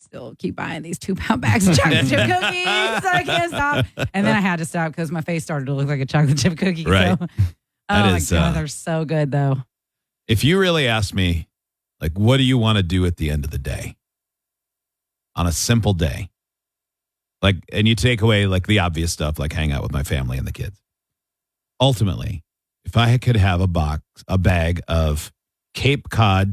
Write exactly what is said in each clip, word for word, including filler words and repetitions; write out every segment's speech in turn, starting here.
still keep buying these two pound bags of chocolate chip cookies. So I can't stop. And then I had to stop because my face started to look like a chocolate chip cookie. Right. So. That Oh, is, my God. uh, They're so good, though. If you really ask me, like, what do you want to do at the end of the day? On a simple day. Like, and you take away, like, the obvious stuff, like hang out with my family and the kids. Ultimately, if I could have a box, a bag of Cape Cod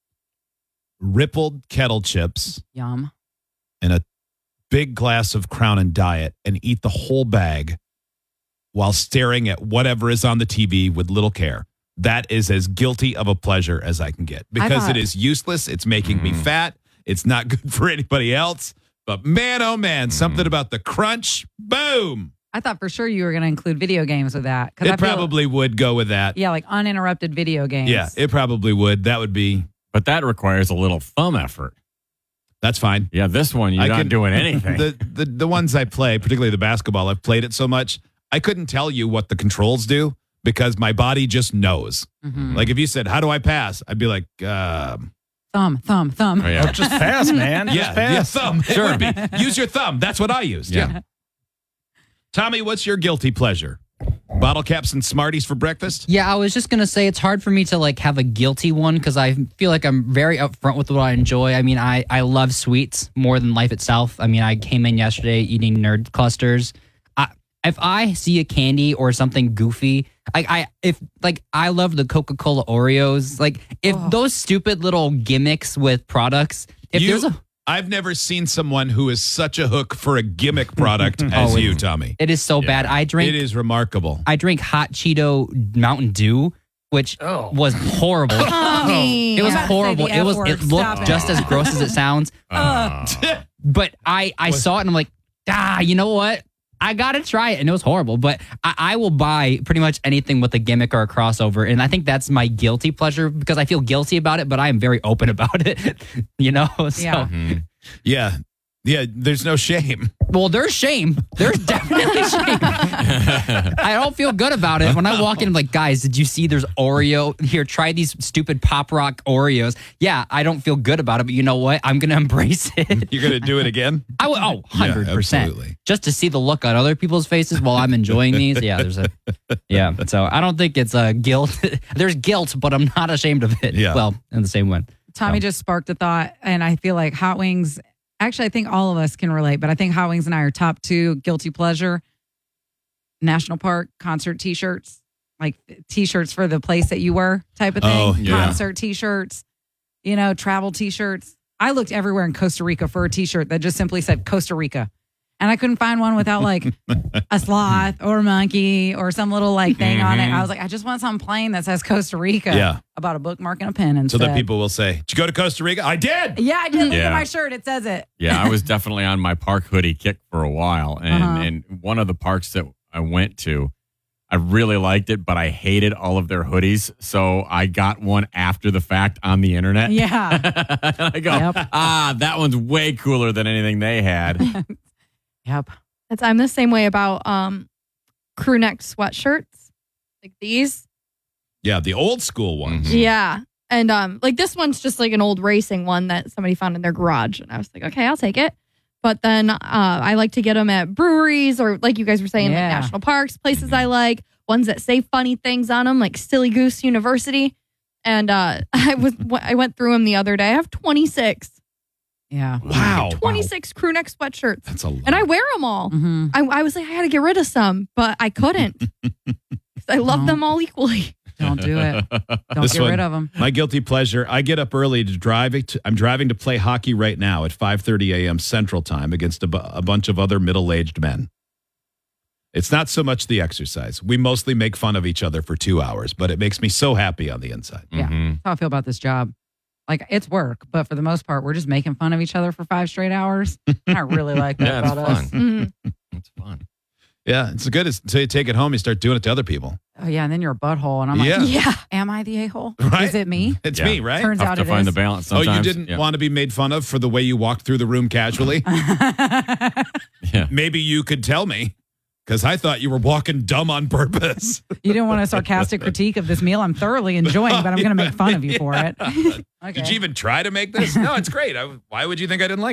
rippled kettle chips Yum. and a big glass of Crown and Diet and eat the whole bag while staring at whatever is on the T V with little care, that is as guilty of a pleasure as I can get because thought- it is useless. It's making me fat. It's not good for anybody else. But man, oh man, something about the crunch. Boom. I thought for sure you were going to include video games with that. 'Cause I It feel- probably would go with that. Yeah, like uninterrupted video games. Yeah, it probably would. That would be, But that requires a little thumb effort. that's fine. Yeah, this one, you're I not can- doing anything. The, the the ones I play, particularly the basketball, I've played it so much, I couldn't tell you what the controls do because my body just knows. Mhm. Like if you said, how do I pass? I'd be like, um, Thumb, thumb, thumb. Oh, yeah. Just pass, man. Just yeah, pass. yeah, thumb. Sure. It would be. Use your thumb. That's what I used. Yeah. Yeah. Tommy, what's your guilty pleasure? Bottle caps and Smarties for breakfast? Yeah, I was just gonna say it's hard for me to like have a guilty one because I feel like I'm very upfront with what I enjoy. I mean, I I love sweets more than life itself. I mean, I came in yesterday eating nerd clusters. I, if I see a candy or something goofy, like I if like I love the Coca-Cola Oreos. Like if Oh. those stupid little gimmicks with products, if You- there's a I've never seen someone who is such a hook for a gimmick product as Oh, you, it's- Tommy. it is so bad. I drink It is remarkable. I drink hot Cheeto Mountain Dew, which Oh. was horrible. Tommy. It was I'm about to say horrible. the It F was. word. It Stop looked just as gross as it sounds. Uh, But I, I saw it and I'm like, ah, you know what? I gotta try it, and it was horrible. But I, I will buy pretty much anything with a gimmick or a crossover, and I think that's my guilty pleasure because I feel guilty about it, but I am very open about it. You know? So, Yeah. Yeah. Yeah, there's no shame. well, there's shame. There's definitely shame. I don't feel good about it when I walk in. I'm like, guys, did you see? There's Oreo here. Try these stupid Pop Rock Oreos. Yeah, I don't feel good about it, but you know what? I'm gonna embrace it. You're going to do it again? I would, oh, one hundred percent. absolutely. Just to see the look on other people's faces while I'm enjoying these. Yeah, there's a, yeah. So I don't think it's a guilt. There's guilt, but I'm not ashamed of it. Yeah. Well, in the same way. Tommy So. just sparked a thought, and I feel like Hot Wings. Actually, I think all of us can relate, but I think Hot Wings and I are top two guilty pleasure. National Park concert T-shirts, like T-shirts for the place that you were, type of thing. Oh, yeah. Concert T-shirts, you know, travel T-shirts. I looked everywhere in Costa Rica for a T-shirt that just simply said Costa Rica. And I couldn't find one without like a sloth or a monkey or some little like thing on it. I was like, I just want something plain that says Costa Rica. Yeah. About a bookmark and a pen. And So that people will say, did you go to Costa Rica? I did. Yeah, I did. Look Yeah. at my shirt. It says it. yeah, I was definitely on my park hoodie kick for a while. And, Uh-huh. and one of the parks that I went to, I really liked it, but I hated all of their hoodies. So I got one after the fact on the internet. Yeah. I go, Yep. ah, that one's way cooler than anything they had. Yep. That's I'm the same way about um crew neck sweatshirts. Like these. Yeah, the old school ones. Mhm. Yeah. And um like this one's just like an old racing one that somebody found in their garage. And I was like, okay, I'll take it. But then uh, I like to get them at breweries or like you guys were saying, Yeah. like national parks, places I like, ones that say funny things on them, like Silly Goose University. And uh, I was I went through them the other day. I have twenty-six. Yeah. Wow. twenty-six crew neck sweatshirts. That's a lot. And I wear them all. Mm-hmm. I, I was like, I had to get rid of some, but I couldn't. 'Cause I love No. them all equally. Don't do it. Don't This get one- rid of them. My guilty pleasure. I get up early to drive. To, I'm driving to play hockey right now at five thirty a.m. Central Time against a, bu- a bunch of other middle-aged men. It's not so much the exercise. We mostly make fun of each other for two hours, but it makes me so happy on the inside. Yeah. Mhm. That's how I feel about this job. Like, it's work, but for the most part, we're just making fun of each other for five straight hours. I really like that Yeah, it's about fun. us. Mhm. It's fun. Yeah, it's good until you take it home, you start doing it to other people. Oh, yeah. And then you're a butthole. And I'm like, Yeah. Yeah. am I the a-hole? Right? Is it me? It's Yeah. me, right? Turns Tough out to it find is. the balance Oh, sometimes. you didn't Yeah. want to be made fun of for the way you walked through the room casually? Yeah. Maybe you could tell me, because I thought you were walking dumb on purpose. You didn't want a sarcastic critique of this meal I'm thoroughly enjoying, but I'm going to make fun of you for it. Okay. Did you even try to make this? No, it's great. I, why would you think I didn't like it?